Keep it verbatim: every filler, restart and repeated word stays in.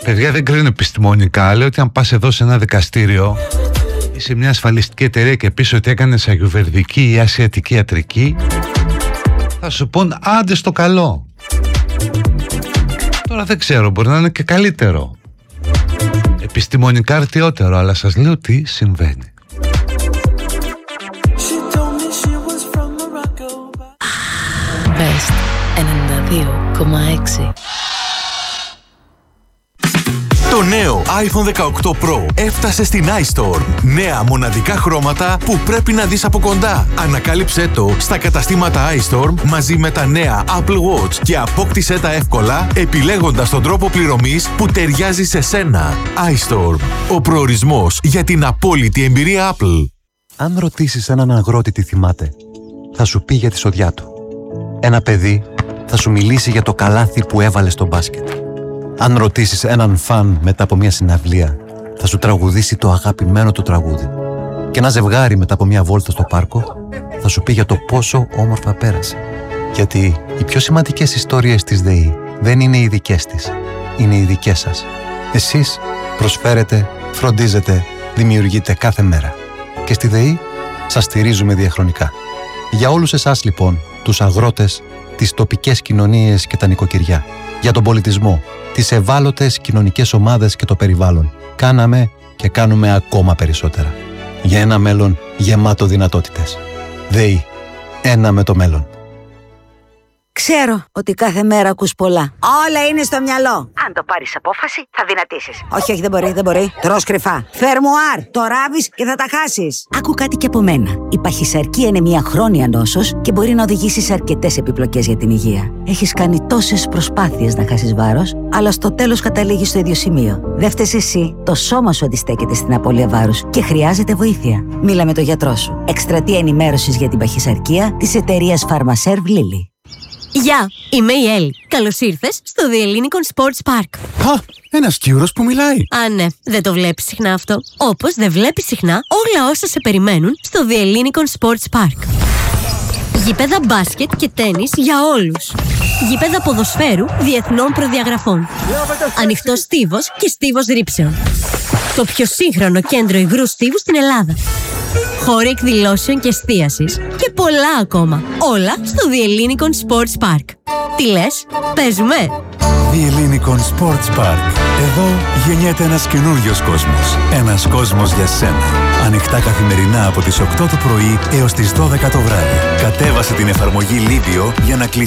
Παιδιά, δεν κρίνω επιστημονικά. Λέω ότι αν πας εδώ σε ένα δικαστήριο ή σε μια ασφαλιστική εταιρεία και πεις ότι έκανες αγιουβερδική ή ασιατική ιατρική, θα σου πούν άντε στο καλό. Τώρα δεν ξέρω, μπορεί να είναι και καλύτερο, επιστημονικά αρτιότερο, αλλά σας λέω τι συμβαίνει. Best ενενήντα δύο κόμμα έξι. Το νέο άιφον δεκαοκτώ Pro έφτασε στην iStore. Νέα μοναδικά χρώματα που πρέπει να δεις από κοντά. Ανακάλυψέ το στα καταστήματα iStore μαζί με τα νέα Apple Watch και απόκτησέ τα εύκολα επιλέγοντας τον τρόπο πληρωμής που ταιριάζει σε σένα. iStore. Ο προορισμός για την απόλυτη εμπειρία Apple. Αν ρωτήσεις έναν αγρότη τι θυμάται, θα σου πει για τη σοδιά του. Ένα παιδί θα σου μιλήσει για το καλάθι που έβαλε στο μπάσκετ. Αν ρωτήσεις έναν φαν μετά από μια συναυλία, θα σου τραγουδήσει το αγαπημένο του τραγούδι. Και ένα ζευγάρι μετά από μια βόλτα στο πάρκο θα σου πει για το πόσο όμορφα πέρασε. Γιατί οι πιο σημαντικές ιστορίες της ΔΕΗ δεν είναι οι δικές της, είναι οι δικές σας. Εσείς προσφέρετε, φροντίζετε, δημιουργείτε κάθε μέρα. Και στη ΔΕΗ σας στηρίζουμε διαχρονικά. Για όλους εσάς λοιπόν, τους αγρότες, τις τοπικές κοινωνίες και τα νοικοκυριά, για τον πολιτισμό, τις ευάλωτες κοινωνικές ομάδες και το περιβάλλον, κάναμε και κάνουμε ακόμα περισσότερα. Για ένα μέλλον γεμάτο δυνατότητες. ΔΕΗ. Ένα με το μέλλον. Ξέρω ότι κάθε μέρα ακούς πολλά. Όλα είναι στο μυαλό. Αν το πάρεις απόφαση, θα δυνατήσεις. Όχι, όχι, δεν μπορεί, δεν μπορεί. Τρως κρυφά. Φερμουάρ. Το ράβεις και θα τα χάσεις. Άκου κάτι και από μένα. Η παχυσαρκία είναι μια χρόνια νόσος και μπορεί να οδηγήσει σε αρκετές επιπλοκές για την υγεία. Έχεις κάνει τόσες προσπάθειες να χάσεις βάρος, αλλά στο τέλος καταλήγεις στο ίδιο σημείο. Δεν φταίς εσύ. Το σώμα σου αντιστέκεται στην απώλεια βάρους και χρειάζεται βοήθεια. Μίλα με τον γιατρό σου. Εκστρατεία ενημέρωσης για την παχυσαρκία της εταιρείας Pharmaserv Lilly. Γεια, είμαι η Έλλη. Καλώς ήρθες στο The Ellinikon Sports Park. Α, ένας Κύρος που μιλάει. Α, ναι, δεν το βλέπεις συχνά αυτό. Όπως δεν βλέπεις συχνά όλα όσα σε περιμένουν στο The Ellinikon Sports Park. Γήπεδα μπάσκετ και τένις για όλους. Γήπεδα ποδοσφαίρου διεθνών προδιαγραφών. Ανοιχτός στίβος και στίβος ρήψεων. Το πιο σύγχρονο κέντρο υγρού στίβου στην Ελλάδα. Χώροι εκδηλώσεων και εστίασης και πολλά ακόμα. Όλα στο The Ellinikon Sports Park. Τι λες, παίζουμε? The Ellinikon Sports Park. Εδώ γεννιέται ένας καινούριος κόσμος. Ένας κόσμος για σένα. Ανοιχτά καθημερινά από τις οκτώ το πρωί έως τις δώδεκα το βράδυ. Κατέβασε την εφαρμογή Libio για να κλείσεις